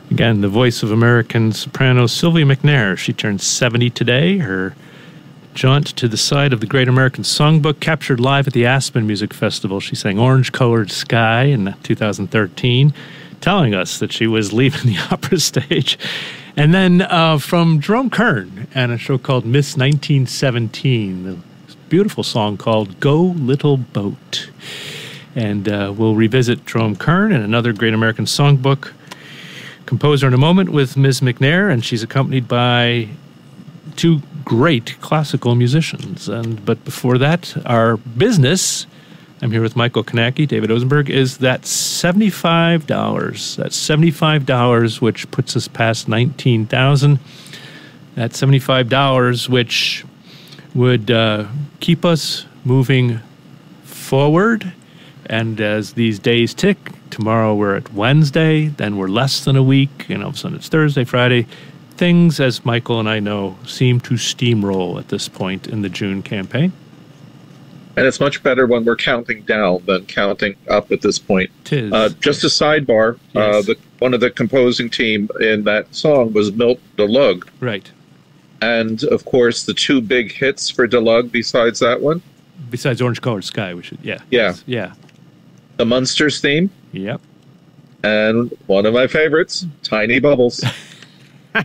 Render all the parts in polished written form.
Again, the voice of American soprano Sylvia McNair. She turned 70 today. Her jaunt to the side of the Great American Songbook captured live at the Aspen Music Festival. She sang Orange Colored Sky in 2013, telling us that she was leaving the opera stage. And then from Jerome Kern and a show called Miss 1917, a beautiful song called Go Little Boat. And we'll revisit Jerome Kern and another Great American Songbook composer in a moment with Ms. McNair, and she's accompanied by two great classical musicians. But before that, our business, I'm here with Michael Konecki, David Ozenberg, is that $75. That's $75, which puts us past $19,000. That's $75, which would keep us moving forward. And as these days tick, tomorrow we're at Wednesday, then we're less than a week, and all of a sudden it's Thursday, Friday. Things, as Michael and I know, seem to steamroll at this point in the June campaign. And it's much better when we're counting down than counting up at this point. Tis. Just a sidebar, yes. One of the composing team in that song was Milt DeLug. Right. And, of course, the two big hits for DeLug besides that one. Besides Orange Colored Sky, we should, yeah. Yeah. Yeah. The Munsters theme. Yep. And one of my favorites, Tiny Bubbles. I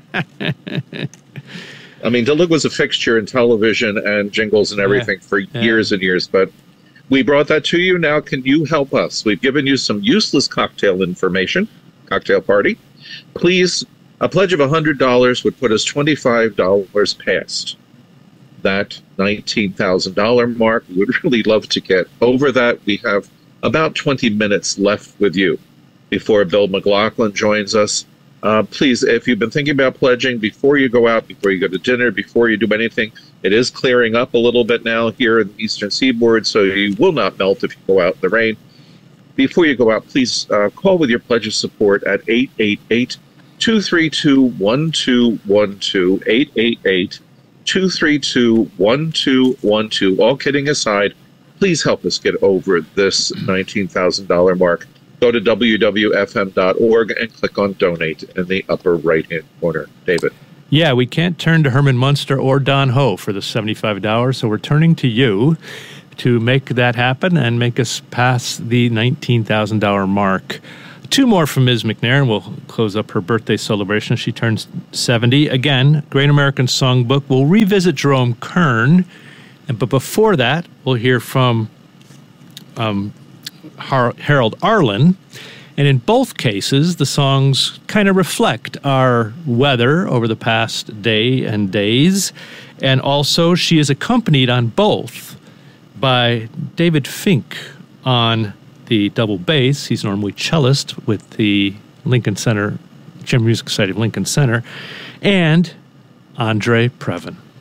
mean, DeLug was a fixture in television and jingles and everything for years and years, but we brought that to you. Now, can you help us? We've given you some useless cocktail information, cocktail party. Please, a pledge of $100 would put us $25 past that $19,000 mark. We would really love to get over that. We have about 20 minutes left with you before Bill McLaughlin joins us. Please, if you've been thinking about pledging, before you go out, before you go to dinner, before you do anything, it is clearing up a little bit now here in the Eastern Seaboard, so you will not melt if you go out in the rain. Before you go out, please call with your pledge of support at 888-232-1212, 888-232-1212. All kidding aside, please help us get over this $19,000 mark. Go to wwfm.org and click on Donate in the upper right-hand corner. David. Yeah, we can't turn to Herman Munster or Don Ho for the $75, so we're turning to you to make that happen and make us pass the $19,000 mark. Two more from Ms. McNair, and we'll close up her birthday celebration. She turns 70. Again, Great American Songbook. We'll revisit Jerome Kern, but before that, we'll hear from Harold Arlen. And in both cases, the songs kind of reflect our weather over the past day and days. And also, she is accompanied on both by David Fink on the double bass. He's normally cellist with the Lincoln Center, Chamber Music Society of Lincoln Center, and Andre Previn.